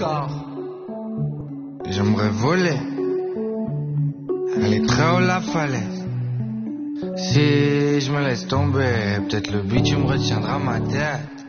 car j'aimerais voler, aller très haut la falaise. Si je me laisse tomber, peut-être le bitume retiendra ma tête.